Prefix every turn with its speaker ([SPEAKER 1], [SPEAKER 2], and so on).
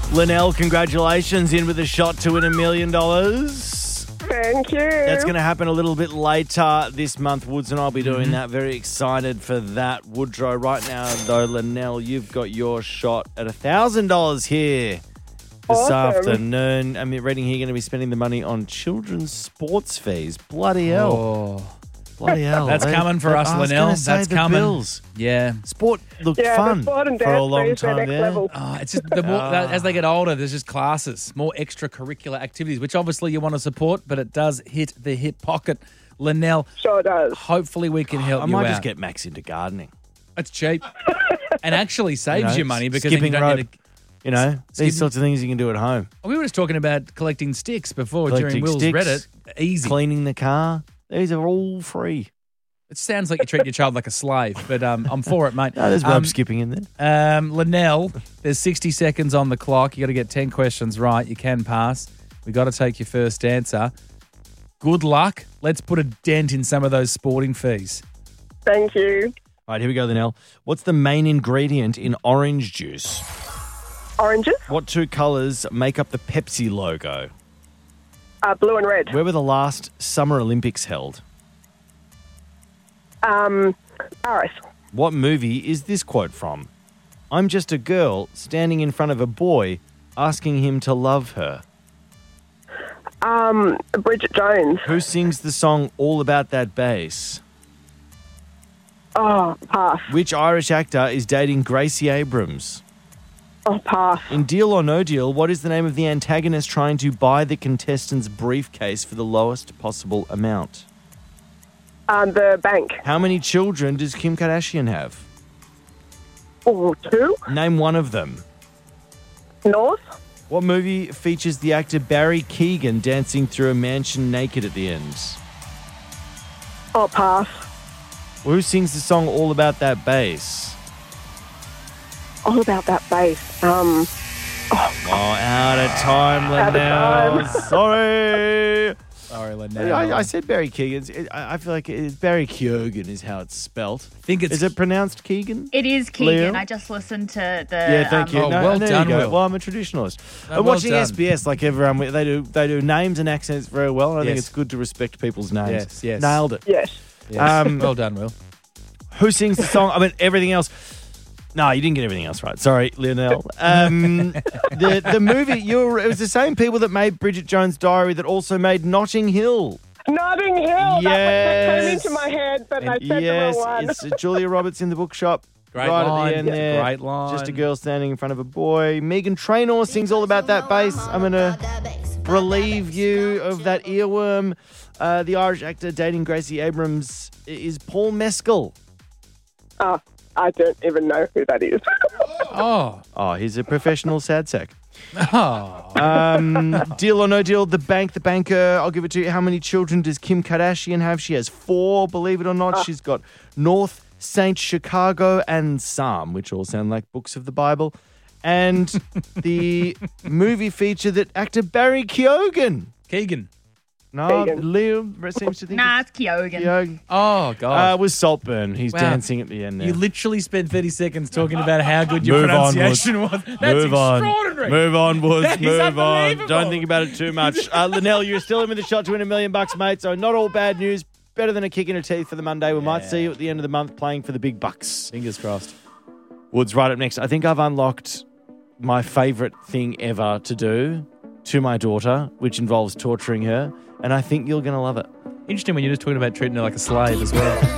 [SPEAKER 1] Linnell, congratulations, in with a shot to win $1 million.
[SPEAKER 2] Thank you.
[SPEAKER 1] That's going to happen a little bit later this month. Woods and I'll be doing that. Very excited for that. Woodrow, right now, though, Linnell, you've got your shot at $1,000 here this afternoon. I mean, reading here, you're going to be spending the money on children's sports fees. Bloody hell.
[SPEAKER 3] Oh.
[SPEAKER 1] Bloody hell.
[SPEAKER 3] That's coming for us, Linnell. That's coming.
[SPEAKER 1] Bills.
[SPEAKER 3] Yeah.
[SPEAKER 1] Sport looked fun
[SPEAKER 2] sport and
[SPEAKER 1] for a
[SPEAKER 2] dance
[SPEAKER 1] long
[SPEAKER 2] fees are
[SPEAKER 1] time
[SPEAKER 2] next
[SPEAKER 1] there.
[SPEAKER 2] level.
[SPEAKER 3] Oh, it's just the more as they get older, there's just classes, more extracurricular activities, which obviously you want to support, but it does hit the hip pocket. Linnell,
[SPEAKER 2] Sure does.
[SPEAKER 3] hopefully we can help
[SPEAKER 1] I
[SPEAKER 3] you
[SPEAKER 1] might
[SPEAKER 3] out.
[SPEAKER 1] just get Max into gardening.
[SPEAKER 3] It's cheap and actually saves you money because then you
[SPEAKER 1] skipping
[SPEAKER 3] don't
[SPEAKER 1] rope.
[SPEAKER 3] need to.
[SPEAKER 1] You know, these sorts of things you can do at home.
[SPEAKER 3] We were just talking about collecting sticks before
[SPEAKER 1] Collecting
[SPEAKER 3] during Will's
[SPEAKER 1] sticks,
[SPEAKER 3] Reddit. Easy.
[SPEAKER 1] Cleaning the car. These are all free.
[SPEAKER 3] It sounds like you treat your child like a slave, but I'm for it, mate.
[SPEAKER 1] No, there's rope skipping in there.
[SPEAKER 3] Linnell, there's 60 seconds on the clock. You got to get 10 questions right. You can pass. We got to take your first answer. Good luck. Let's put a dent in some of those sporting fees.
[SPEAKER 2] Thank you.
[SPEAKER 1] All right, here we go, Linnell. What's the main ingredient in orange juice?
[SPEAKER 2] Oranges,
[SPEAKER 1] What two colours make up the Pepsi logo?
[SPEAKER 2] blue and red.
[SPEAKER 1] Where were the last Summer Olympics held?
[SPEAKER 2] Paris.
[SPEAKER 1] What movie is this quote from? I'm just a girl standing in front of a boy asking him to love her.
[SPEAKER 2] Bridget Jones.
[SPEAKER 1] Who sings the song All About That Bass?
[SPEAKER 2] Oh, pass.
[SPEAKER 1] Which Irish actor is dating Gracie Abrams?
[SPEAKER 2] Oh, pass.
[SPEAKER 1] In Deal or No Deal, what is the name of the antagonist trying to buy the contestant's briefcase for the lowest possible amount?
[SPEAKER 2] The bank.
[SPEAKER 1] How many children does Kim Kardashian have?
[SPEAKER 2] Oh, 2.
[SPEAKER 1] Name one of them.
[SPEAKER 2] North.
[SPEAKER 1] What movie features the actor Barry Keoghan dancing through a mansion naked at the end?
[SPEAKER 2] Oh, pass.
[SPEAKER 1] Who sings the song All About That Bass?
[SPEAKER 2] All about that bass.
[SPEAKER 1] Oh, out of time,
[SPEAKER 2] Out of
[SPEAKER 1] Linnell.
[SPEAKER 2] time.
[SPEAKER 1] Sorry.
[SPEAKER 3] Sorry, Linnell.
[SPEAKER 1] I said Barry Keoghan. I feel like it's Barry Keoghan is how it's spelt.
[SPEAKER 3] think it's
[SPEAKER 1] Is it pronounced Keegan?
[SPEAKER 4] It is Keegan.
[SPEAKER 1] Leo?
[SPEAKER 4] I just listened to the.
[SPEAKER 1] Yeah, thank you.
[SPEAKER 3] Oh, well
[SPEAKER 1] there
[SPEAKER 3] done,
[SPEAKER 1] you go.
[SPEAKER 3] Will.
[SPEAKER 1] Well, I'm a traditionalist.
[SPEAKER 3] No,
[SPEAKER 1] I'm
[SPEAKER 3] well
[SPEAKER 1] watching
[SPEAKER 3] done.
[SPEAKER 1] SBS like everyone. They do names and accents very well. And I think
[SPEAKER 3] Yes.
[SPEAKER 1] it's good to respect people's names.
[SPEAKER 3] Yes, yes.
[SPEAKER 1] Nailed it.
[SPEAKER 2] Yes.
[SPEAKER 3] Yes. Well done, Will.
[SPEAKER 1] Who sings the song? I mean, everything else. No, you didn't get everything else right. Sorry, Linnell. The movie, it was the same people that made Bridget Jones' Diary that also made Notting Hill.
[SPEAKER 2] Notting Hill. That came
[SPEAKER 1] Yes.
[SPEAKER 2] into my head, but I said
[SPEAKER 1] Yes,
[SPEAKER 2] the wrong one.
[SPEAKER 1] it's Julia Roberts in the bookshop.
[SPEAKER 3] Great
[SPEAKER 1] right
[SPEAKER 3] line.
[SPEAKER 1] at the end
[SPEAKER 3] Yeah.
[SPEAKER 1] there.
[SPEAKER 3] Great line.
[SPEAKER 1] Just a girl standing in front of a boy. Megan Trainor sings all about that bass. I'm going to relieve you of that earworm. The Irish actor dating Gracie Abrams is Paul Mescal.
[SPEAKER 2] Oh, I don't even know who that is.
[SPEAKER 3] Oh.
[SPEAKER 1] Oh, he's a professional sad sack.
[SPEAKER 3] Oh.
[SPEAKER 1] Deal or No Deal, the banker. I'll give it to you. How many children does Kim Kardashian have? She has 4, believe it or not. She's got North, Saint, Chicago, and Psalm, which all sound like books of the Bible. And the movie feature that actor Barry Keoghan.
[SPEAKER 3] Keegan.
[SPEAKER 1] No,
[SPEAKER 2] Keoghan.
[SPEAKER 1] Leo seems to think
[SPEAKER 4] Nah, it's Keoghan.
[SPEAKER 1] Keoghan.
[SPEAKER 3] Oh, God.
[SPEAKER 1] Was Saltburn. He's
[SPEAKER 3] Wow.
[SPEAKER 1] dancing at the end there.
[SPEAKER 3] You literally spent 30 seconds talking about how good your
[SPEAKER 1] Move on,
[SPEAKER 3] pronunciation was. That's
[SPEAKER 1] Move on.
[SPEAKER 3] extraordinary.
[SPEAKER 1] Move on, Woods.
[SPEAKER 3] That is
[SPEAKER 1] Move on.
[SPEAKER 3] unbelievable.
[SPEAKER 1] Don't think about it too much. Linnell, you're still in with a shot to win $1 million, mate. So not all bad news. Better than a kick in the teeth for the Monday. We might see you at the end of the month playing for the big bucks.
[SPEAKER 3] Fingers crossed.
[SPEAKER 1] Woods, right up next. I think I've unlocked my favourite thing ever to do to my daughter, which involves torturing her. And I think you're going to love it.
[SPEAKER 3] Interesting when you're just talking about treating her like a slave as well.